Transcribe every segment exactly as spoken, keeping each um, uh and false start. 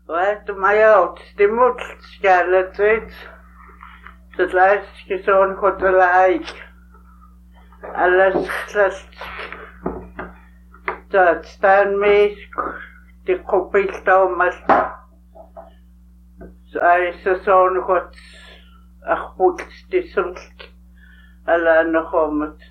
Right, my out, the mutl scarlet it. The last is on what the like. Alles last. Dat staan me de kopil Thomas. Hij is zo'n god. Ach, moet die soms. Alla nog om het.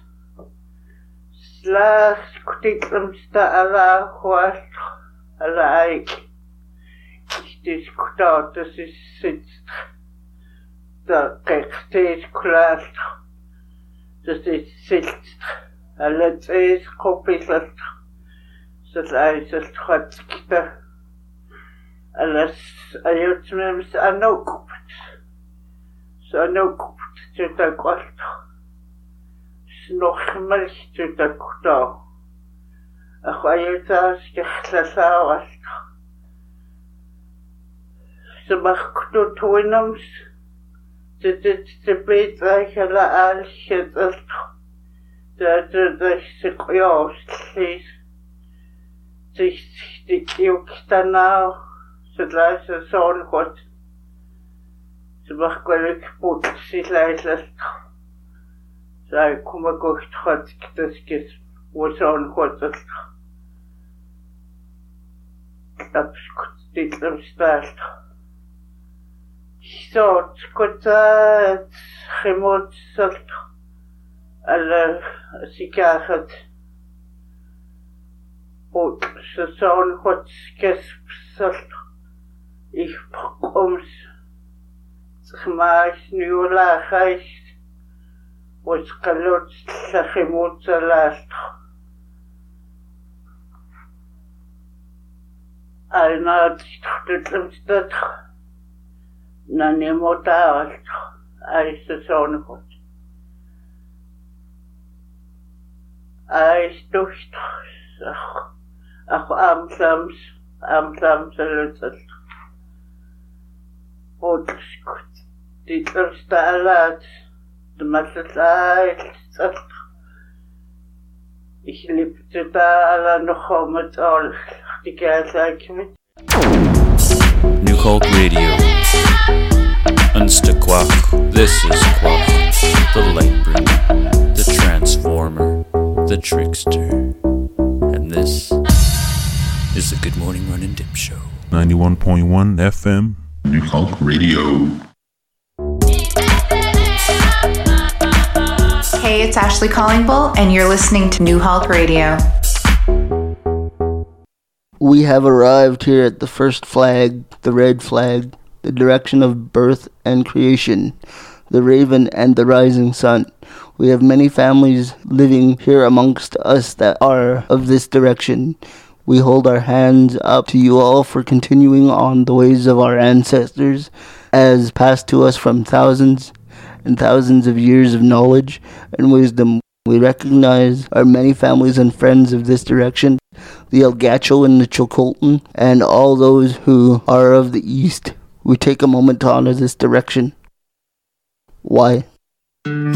Slaas kutitlemsta alla hoort. Alla ik. Het is kutaat, dat is zit. Dat kijk steeds klaar. Dat is zit. Alla het is kopil. Dat hij is god kita. Alles ayot mems anokupt. So anokupt to the kwalt. Snog melch to the kuta. Ach ayot as gekhlasa wast. So mag kuto toinams. Dit dit te beter gela al gedat. Dat dat se kjast lees. Zich dit ook nou. Het luistert zo'n god. Ze mag kwelijk moet zich luisteren. Zij komen kocht god, dat is wat zo'n god is. Dat is dit hem staat. Zo, het goed uit, gemoed zult. Alle ziekenhuis. Moet ze zo'n god skesp zult. Ich bekomm's. Zgmaas nu laagheid. Was kalot lachimut last. Alna tutlemstad. Nanemota. Ai se zo'n goed. Ai stucht. Ach, ach amsams. Amsams lutzelt. Und die erste Alert, die Matzeleit, ich liebte da alle noch mit all die Geld mit. New Hulk Radio. Unsta Quach. This is Quach, the Lightbringer, the Transformer, the Trickster. And this is the Good Morning Run and Dip Show. ninety-one point one F M. New Hulk Radio. Hey, it's Ashley Collingbull, and you're listening to New Hulk Radio. We have arrived here at the first flag, the red flag, the direction of birth and creation, the raven and the rising sun. We have many families living here amongst us that are of this direction. We hold our hands up to you all for continuing on the ways of our ancestors, as passed to us from thousands and thousands of years of knowledge and wisdom. We recognize our many families and friends of this direction, the Elgacho and the Chilcolton, and all those who are of the East. We take a moment to honor this direction. Why?